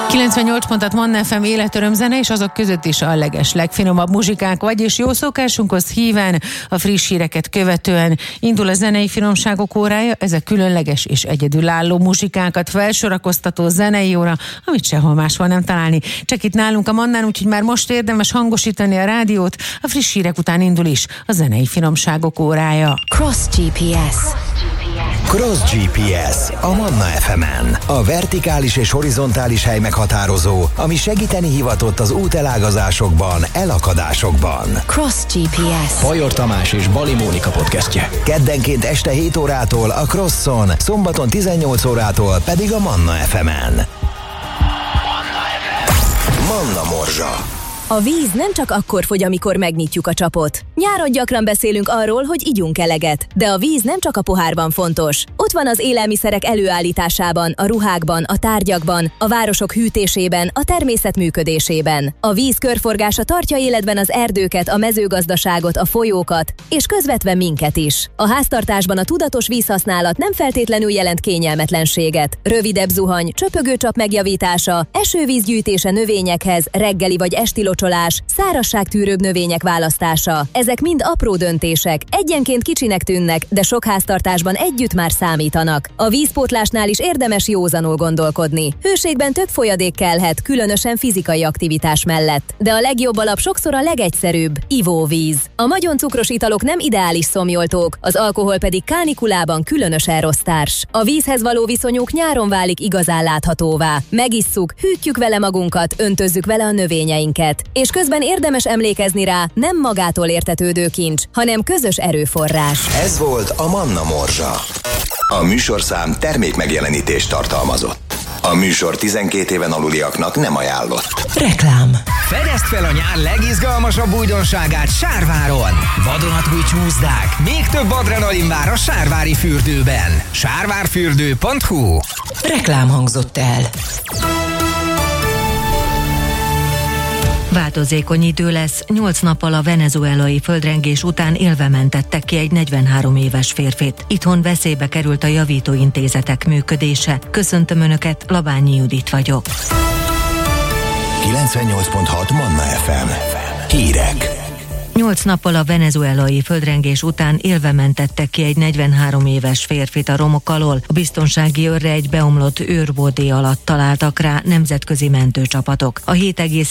98 pontot Manna FM életöröm zene, és azok között is a legfinomabb muzsikák, vagyis jó szokásunkhoz híven a friss híreket követően indul a zenei finomságok órája, ezek különleges és egyedülálló muzsikákat felsorakoztató zenei óra, amit sehol máshol nem találni. Csak itt nálunk a Mannán, úgyhogy már most érdemes hangosítani a rádiót, a friss hírek után indul is a zenei finomságok órája. Cross GPS. Cross GPS a Manna FM-en. A vertikális és horizontális hely meghatározó, ami segíteni hivatott az útelágazásokban, elakadásokban. Cross GPS. Bajor Tamás és Bali Mónika podcastje. Keddenként este 7 órától a Crosson, szombaton 18 órától pedig a Manna FM-en. Manna Morzsa. A víz nem csak akkor fogy, amikor megnyitjuk a csapot. Nyáron gyakran beszélünk arról, hogy igyunk eleget, de a víz nem csak a pohárban fontos. Ott van az élelmiszerek előállításában, a ruhákban, a tárgyakban, a városok hűtésében, a természet működésében. A víz körforgása tartja életben az erdőket, a mezőgazdaságot, a folyókat, és közvetve minket is. A háztartásban a tudatos vízhasználat nem feltétlenül jelent kényelmetlenséget. Rövidebb zuhany, csöpögőcsap megjavítása, esővízgyűjtése növényekhez, reggeli vagy esti locsolás, szárazságtűrőbb növények választása. Ezek mind apró döntések, egyenként kicsinek tűnnek, de sok háztartásban együtt már számítanak. A vízpótlásnál is érdemes józanul gondolkodni. Hőségben több folyadék kellhet, különösen fizikai aktivitás mellett. De a legjobb alap sokszor a legegyszerűbb, ivóvíz. A nagyon cukros italok nem ideális szomjoltók, az alkohol pedig kánikulában különösen rossz társ. A vízhez való viszonyuk nyáron válik igazán láthatóvá. Megisszuk, hűtjük vele magunkat, öntözzük vele a növényeinket. És közben érdemes emlékezni rá, nem magától értetődő kincs, hanem közös erőforrás. Ez volt a Manna Morzsa. A műsorszám termékmegjelenítést tartalmazott. A műsor 12 éven aluliaknak nem ajánlott. Reklám. Fedezd fel a nyár legizgalmasabb újdonságát Sárváron. Vadonatúj csúszdák, még több adrenalin vár a Sárvári fürdőben. Sárvárfürdő.hu. Reklám hangzott el. Változékony idő lesz, 8 nappal a venezuelai földrengés után élve mentettek ki egy 43 éves férfit. Itthon veszélybe került a javítóintézetek működése. Köszöntöm Önöket, Labányi Judit vagyok. 98.6 Manna FM. Hírek. 8 nappal a venezuelai földrengés után élve mentettek ki egy 43 éves férfit a romok alól. A biztonsági őrre egy beomlott őrbódé alatt találtak rá nemzetközi mentőcsapatok. A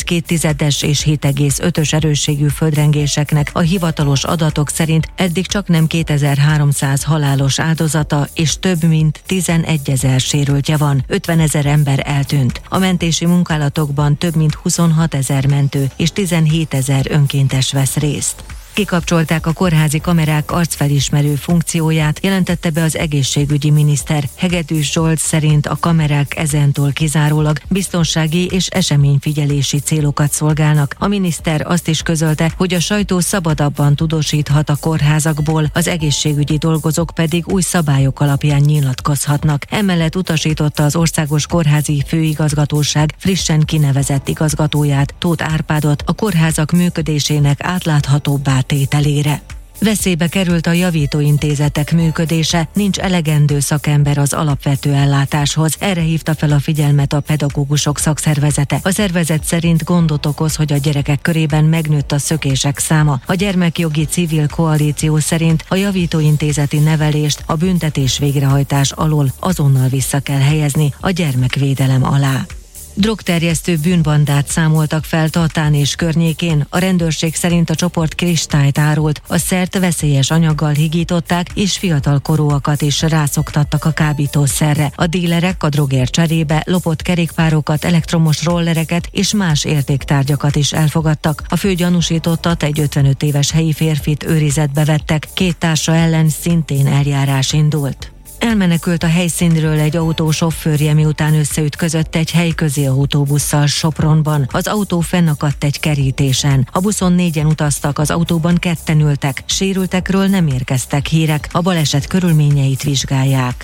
7,2-es és 7,5-ös erősségű földrengéseknek a hivatalos adatok szerint eddig csak nem 2300 halálos áldozata és több mint 11 000 sérültje van. 50 000 ember eltűnt. A mentési munkálatokban több mint 26 000 mentő és 17 000 önkéntes vesz részt. Kikapcsolták a kórházi kamerák arcfelismerő funkcióját, jelentette be az egészségügyi miniszter. Hegedűs Zsolt szerint a kamerák ezentúl kizárólag biztonsági és eseményfigyelési célokat szolgálnak. A miniszter azt is közölte, hogy a sajtó szabadabban tudósíthat a kórházakból, az egészségügyi dolgozók pedig új szabályok alapján nyilatkozhatnak. Emellett utasította az Országos Kórházi Főigazgatóság frissen kinevezett igazgatóját, Tóth Árpádot a kórházak működésének átláthatóbbá tételére. Veszélybe került a javítóintézetek működése, nincs elegendő szakember az alapvető ellátáshoz. Erre hívta fel a figyelmet a pedagógusok szakszervezete. A szervezet szerint gondot okoz, hogy a gyerekek körében megnőtt a szökések száma. A Gyermekjogi Civil Koalíció szerint a javítóintézeti nevelést a büntetés végrehajtás alól azonnal vissza kell helyezni a gyermekvédelem alá. Drogterjesztő bűnbandát számoltak fel Tatán és környékén. A rendőrség szerint a csoport kristályt árult, a szert veszélyes anyaggal higították, és fiatalkorúakat is rászoktattak a kábítószerre. A dílerek a drogért cserébe lopott kerékpárokat, elektromos rollereket és más értéktárgyakat is elfogadtak. A fő gyanúsítottat, egy 55 éves helyi férfit őrizetbe vettek, 2 társa ellen szintén eljárás indult. Elmenekült a helyszínről egy autó sofőrje, miután összeütközött egy helyközi autóbusszal Sopronban. Az autó fennakadt egy kerítésen. A buszon 4-en utaztak, az autóban 2-en ültek. Sérültekről nem érkeztek hírek, a baleset körülményeit vizsgálják.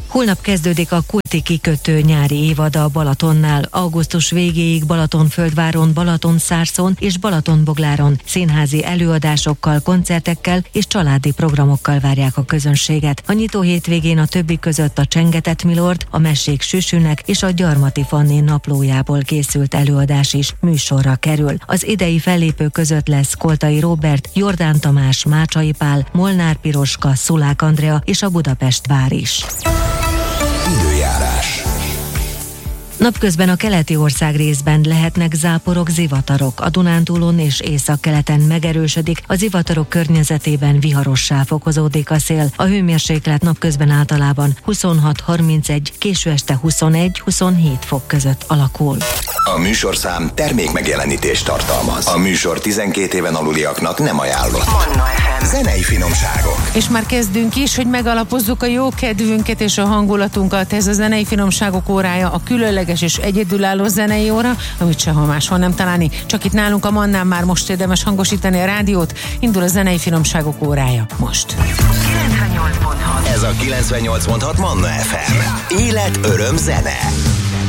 Holnap kezdődik a Kulti kikötő nyári évada a Balatonnál. Augusztus végéig Balatonföldváron, Balatonszárszón és Balatonbogláron színházi előadásokkal, koncertekkel és családi programokkal várják a közönséget. A nyitó hétvégén a többi között a Csengetett Milord, a Mesék Süsűnek és a Gyarmati Fanni naplójából készült előadás is műsorra kerül. Az idei fellépő között lesz Koltai Róbert, Jordán Tamás, Mácsai Pál, Molnár Piroska, Szulák Andrea és a Budapest Vár is. Időjárás. Napközben a keleti ország részben lehetnek záporok, zivatarok. A Dunántúlon és északkeleten megerősödik, a zivatarok környezetében viharossá fokozódik a szél. A hőmérséklet napközben általában 26-31, késő este 21-27 fok között alakul. A műsorszám termék megjelenítést tartalmaz. A műsor 12 éven aluliaknak nem ajánlott. Manna FM. Zenei finomságok. És már kezdünk is, hogy megalapozzuk a jó kedvünket és a hangulatunkat. Ez a zenei finomságok órája, a különleges és egyedülálló zenei óra, amit sehol máshol nem találni. Csak itt nálunk a Mannán már most érdemes hangosítani a rádiót. Indul a zenei finomságok órája most. 98.6. Ez a 98.6 Manna FM. Élet, öröm, zene.